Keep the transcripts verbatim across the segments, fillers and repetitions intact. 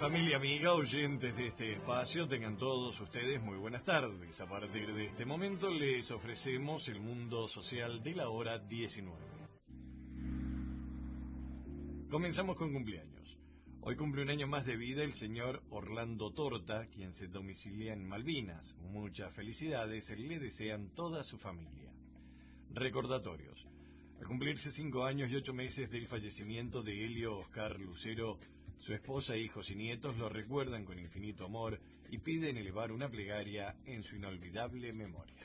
Familia amiga, oyentes de este espacio, tengan todos ustedes muy buenas tardes. A partir de este momento les ofrecemos el mundo social de la hora diecinueve. Comenzamos con cumpleaños. Hoy cumple un año más de vida el señor Orlando Torta, quien se domicilia en Malvinas. Muchas felicidades le desean toda su familia. Recordatorios. Al cumplirse cinco años y ocho meses del fallecimiento de Helio Oscar Lucero, su esposa, hijos y nietos lo recuerdan con infinito amor y piden elevar una plegaria en su inolvidable memoria.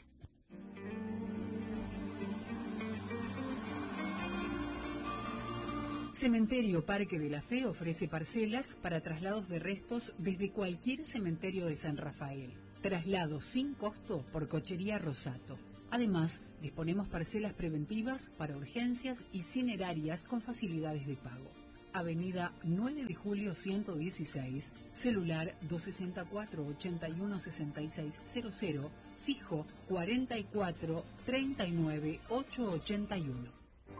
Cementerio Parque de la Fe ofrece parcelas para traslados de restos desde cualquier cementerio de San Rafael. Traslados sin costo por Cochería Rosato. Además, disponemos parcelas preventivas para urgencias y cinerarias con facilidades de pago. Avenida nueve de julio ciento dieciséis, celular dos seis cuatro, ocho uno seis seis cero cero, fijo cuarenta y cuatro, treinta y nueve, ochocientos ochenta y uno.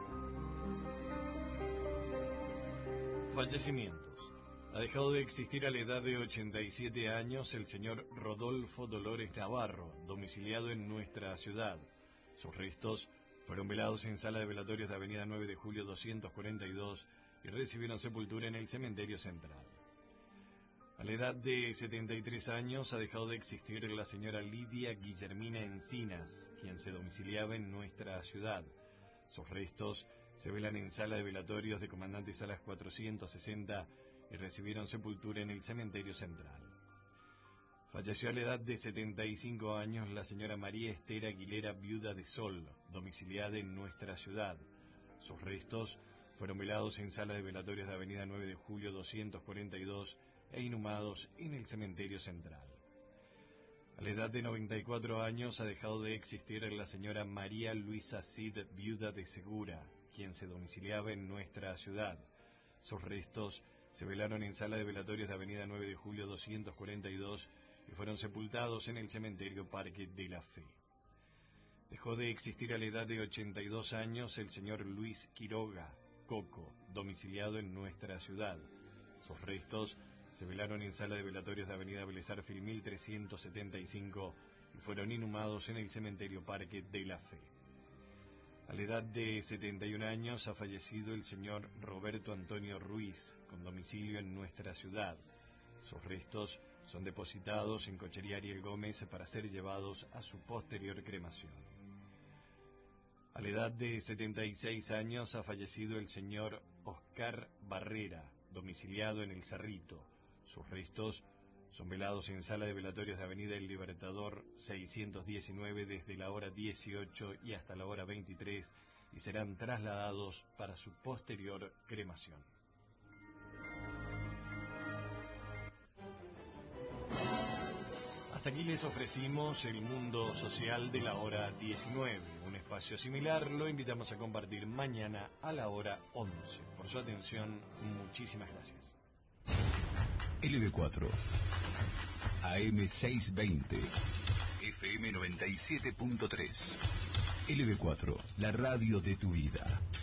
Fallecimientos. Ha dejado de existir a la edad de ochenta y siete años el señor Rodolfo Dolores Navarro, domiciliado en nuestra ciudad. Sus restos fueron velados en sala de velatorios de Avenida nueve de julio doscientos cuarenta y dos y recibieron sepultura en el cementerio central. A la edad de setenta y tres años ha dejado de existir la señora Lidia Guillermina Encinas, quien se domiciliaba en nuestra ciudad. Sus restos se velan en sala de velatorios de Comandante Salas cuatrocientos sesenta y recibieron sepultura en el cementerio central. Falleció a la edad de setenta y cinco años la señora María Esther Aguilera, viuda de Sol, domiciliada en nuestra ciudad. Sus restos fueron velados en sala de velatorios de Avenida nueve de julio doscientos cuarenta y dos e inhumados en el cementerio central. A la edad de noventa y cuatro años ha dejado de existir la señora María Luisa Cid, viuda de Segura, quien se domiciliaba en nuestra ciudad. Sus restos se velaron en sala de velatorios de Avenida nueve de julio doscientos cuarenta y dos y fueron sepultados en el cementerio Parque de la Fe. Dejó de existir a la edad de ochenta y dos años el señor Luis Quiroga, Coco, domiciliado en nuestra ciudad. Sus restos se velaron en sala de velatorios de Avenida Vélez Arfield mil trescientos setenta y cinco y fueron inhumados en el cementerio Parque de la Fe. A la edad de setenta y un años ha fallecido el señor Roberto Antonio Ruiz, con domicilio en nuestra ciudad. Sus restos son depositados en Cochería Ariel Gómez para ser llevados a su posterior cremación. A la edad de setenta y seis años ha fallecido el señor Oscar Barrera, domiciliado en El Cerrito. Sus restos son velados en sala de velatorios de Avenida El Libertador seiscientos diecinueve desde la hora dieciocho y hasta la hora veintitrés y serán trasladados para su posterior cremación. Hasta aquí les ofrecimos el mundo social de la hora diecinueve. Un espacio similar lo invitamos a compartir mañana a la hora once. Por su atención, muchísimas gracias. L B cuatro, A M seiscientos veinte, F M noventa y siete punto tres. L B cuatro, la radio de tu vida.